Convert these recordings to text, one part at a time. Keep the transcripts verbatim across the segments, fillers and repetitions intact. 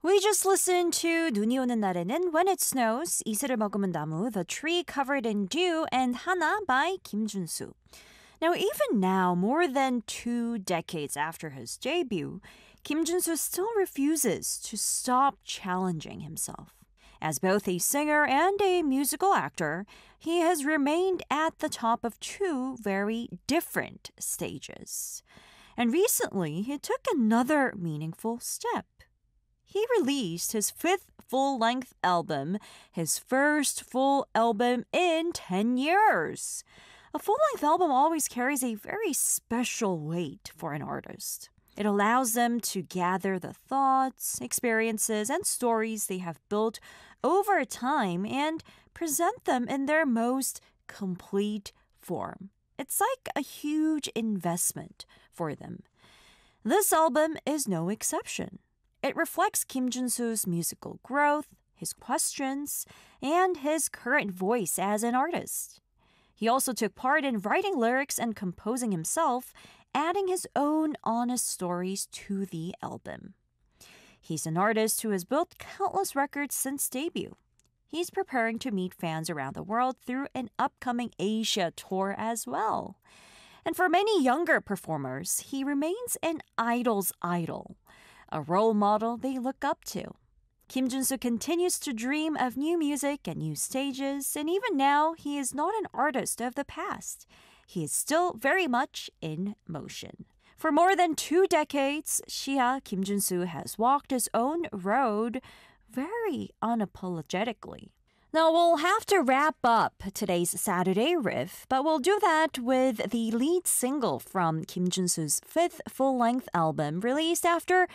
We just listened to 눈이 오는 날에는 When It Snows, 이슬을 머금은 나무, The Tree Covered in Dew, and Hana by Kim Junsu. Now, even now, more than two decades after his debut, Kim Junsu still refuses to stop challenging himself. As both a singer and a musical actor, he has remained at the top of two very different stages. And recently, he took another meaningful step. He released his fifth full-length album, his first full album in ten years. A full-length album always carries a very special weight for an artist. It allows them to gather the thoughts, experiences, and stories they have built over time and present them in their most complete form. It's like a huge investment for them. This album is no exception. It reflects Kim Junsu's musical growth, his questions, and his current voice as an artist. He also took part in writing lyrics and composing himself, adding his own honest stories to the album. He's an artist who has built countless records since debut. He's preparing to meet fans around the world through an upcoming Asia tour as well. And for many younger performers, he remains an idol's idol, a role model they look up to. Kim Junsu continues to dream of new music and new stages, and even now, he is not an artist of the past. He is still very much in motion. For more than two decades, Shia Kim Junsu has walked his own road very unapologetically. Now, we'll have to wrap up today's Saturday Riff, but we'll do that with the lead single from Kim Junsu's fifth full-length album released after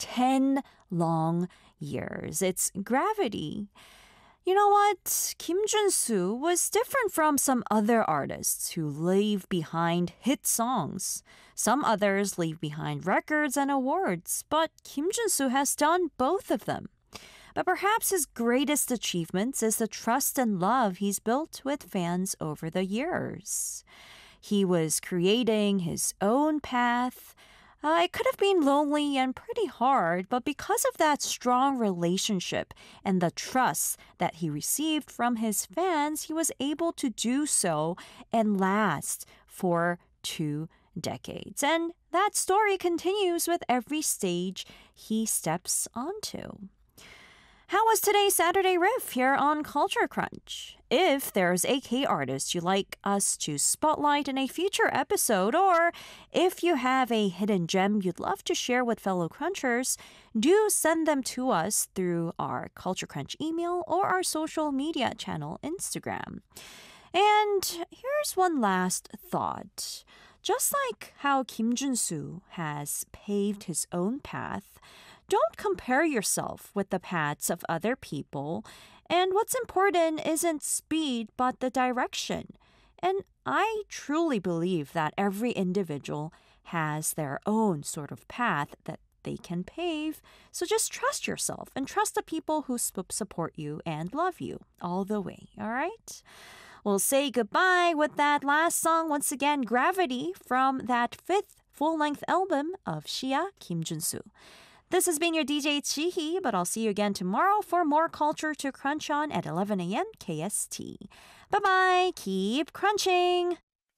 ten long years. It's Gravity. You know what? Kim Junsu was different from some other artists who leave behind hit songs. Some others leave behind records and awards, but Kim Junsu has done both of them. But perhaps his greatest achievements is the trust and love he's built with fans over the years. He was creating his own path. Uh, it could have been lonely and pretty hard, but because of that strong relationship and the trust that he received from his fans, he was able to do so and last for two decades. And that story continues with every stage he steps onto. How was today's Saturday Riff here on Culture Crunch? If there's a K-artist you'd like us to spotlight in a future episode, or if you have a hidden gem you'd love to share with fellow Crunchers, do send them to us through our Culture Crunch email or our social media channel, Instagram. And here's one last thought. Just like how Kim Junsu has paved his own path, don't compare yourself with the paths of other people. And what's important isn't speed, but the direction. And I truly believe that every individual has their own sort of path that they can pave. So just trust yourself and trust the people who support you and love you all the way, all right? We'll say goodbye with that last song, once again, Gravity, from that fifth full-length album of Shia Kim Junsu. This has been your D J Chihi, but I'll see you again tomorrow for more culture to crunch on at eleven a.m. K S T. Bye-bye. Keep crunching.